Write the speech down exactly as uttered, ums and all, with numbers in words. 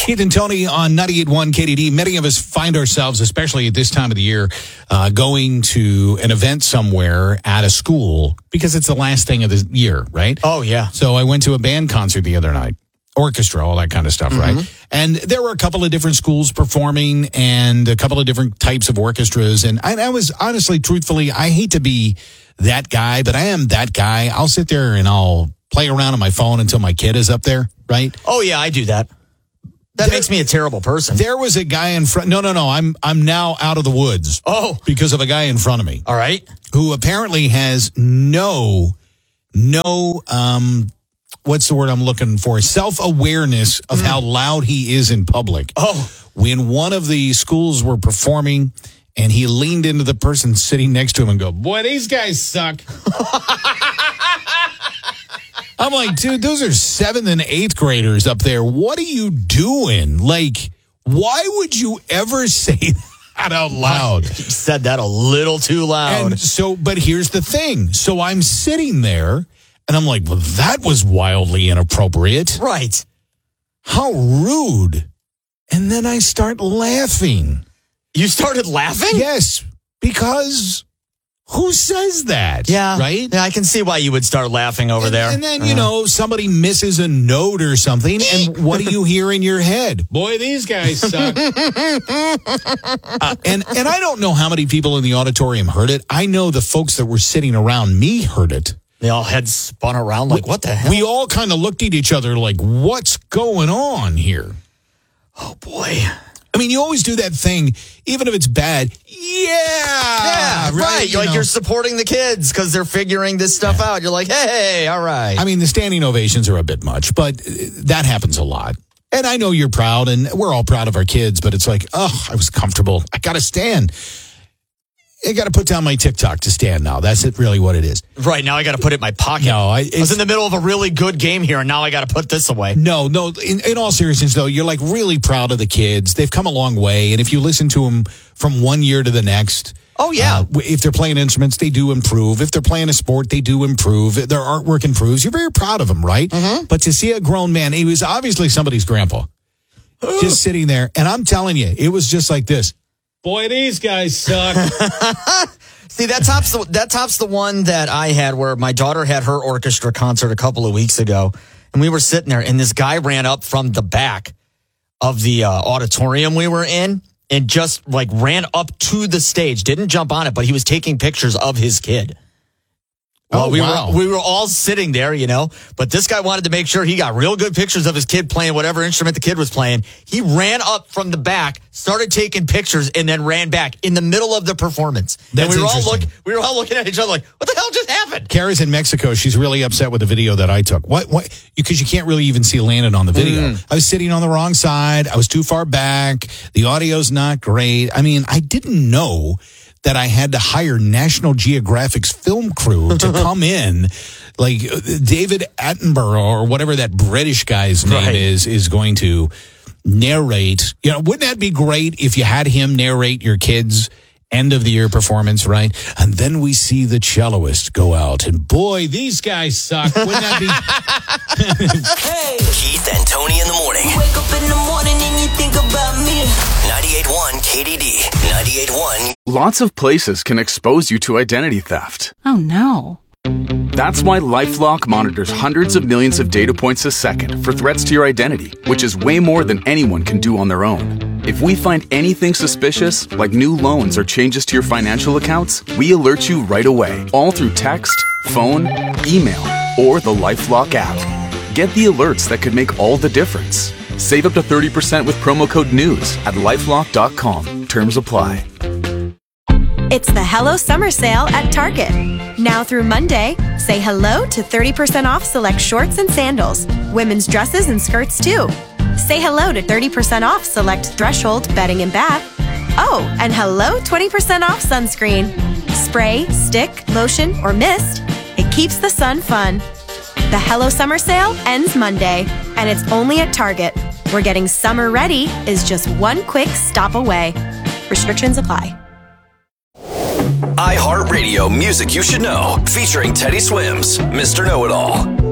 Keith and Tony on ninety-eight point one K D D. Many of us find ourselves, especially at this time of the year, uh, going to an event somewhere at a school because it's the last thing of the year, right? Oh, yeah. So I went to a band concert the other night. Orchestra, all that kind of stuff, mm-hmm. right? And there were a couple of different schools performing and a couple of different types of orchestras. And I, I was honestly, truthfully, I hate to be that guy, but I am that guy. I'll sit there and I'll play around on my phone until my kid is up there, right? Oh, yeah, I do that. That there, makes me a terrible person. There was a guy in front. No, no, no. I'm I'm now out of the woods. Oh. Because of a guy in front of me. All right. Who apparently has no, no, um, what's the word I'm looking for? Self-awareness of mm. how loud he is in public. Oh. When one of the schools were performing and he leaned into the person sitting next to him and go, boy, these guys suck. I'm like, dude, those are seventh and eighth graders up there. What are you doing? Like, why would you ever say that out loud? You said that a little too loud. And so, but here's the thing. So I'm sitting there and I'm like, well, that was wildly inappropriate. Right. How rude. And then I start laughing. You started laughing? Yes, because who says that? Yeah. Right? Yeah, I can see why you would start laughing over and, there. And then, you uh-huh. know, somebody misses a note or something, and what do you hear in your head? Boy, these guys suck. uh, and, and I don't know how many people in the auditorium heard it. I know the folks that were sitting around me heard it. They all heads spun around like, we, what the hell? We all kind of looked at each other like, what's going on here? Oh, boy. I mean, you always do that thing, even if it's bad. Yeah. Yeah, right. right. You're like, know. You're supporting the kids because they're figuring this stuff yeah. out. You're like, hey, all right. I mean, the standing ovations are a bit much, but that happens a lot. And I know you're proud, and we're all proud of our kids, but it's like, oh, I was comfortable. I got to stand. I got to put down my TikTok to stand now. That's it, really what it is. Right, now I got to put it in my pocket. No, I, I was in the middle of a really good game here, and now I got to put this away. No, no. In, in all seriousness, though, you're like really proud of the kids. They've come a long way, and if you listen to them from one year to the next, oh yeah, uh, if they're playing instruments, they do improve. If they're playing a sport, they do improve. Their artwork improves. You're very proud of them, right? Mm-hmm. But to see a grown man, he was obviously somebody's grandpa, just sitting there, and I'm telling you, it was just like this. Boy, these guys suck. See, that tops the that tops the one that I had where my daughter had her orchestra concert a couple of weeks ago, and we were sitting there, and this guy ran up from the back of the uh, auditorium we were in and just like ran up to the stage, didn't jump on it, but he was taking pictures of his kid. Well, oh, we wow. were we were all sitting there, you know, but this guy wanted to make sure he got real good pictures of his kid playing whatever instrument the kid was playing. He ran up from the back, started taking pictures, and then ran back in the middle of the performance. That's and we were all interesting. look we were all looking at each other like, what the hell just happened? Kara's in Mexico. She's really upset with the video that I took. What? What? Because you can't really even see Landon on the video. Mm. I was sitting on the wrong side. I was too far back. The audio's not great. I mean, I didn't know that I had to hire National Geographic's film crew to come in, like David Attenborough or whatever that British guy's name right. is, is going to narrate. You know, wouldn't that be great if you had him narrate your kids' end of the year performance, right? And then we see the celloist go out, and boy, these guys suck. Wouldn't that be? Hey, Keith and Tony in the morning. You wake up in the morning and you think about me. ninety-eight point one K D D. ninety-eight point one. Lots of places can expose you to identity theft. Oh, no. That's why LifeLock monitors hundreds of millions of data points a second for threats to your identity, which is way more than anyone can do on their own. If we find anything suspicious, like new loans or changes to your financial accounts, we alert you right away, all through text, phone, email, or the LifeLock app. Get the alerts that could make all the difference. Save up to thirty percent with promo code NEWS at lifelock dot com. Terms apply. It's the Hello Summer Sale at Target. Now through Monday, say hello to thirty percent off select shorts and sandals, women's dresses and skirts too. Say hello to thirty percent off select Threshold bedding and bath. Oh, and hello twenty percent off sunscreen. Spray, stick, lotion, or mist, it keeps the sun fun. The Hello Summer Sale ends Monday, and it's only at Target, where getting summer ready is just one quick stop away. Restrictions apply. iHeartRadio Music You Should Know, featuring Teddy Swims, Mister Know-It-All.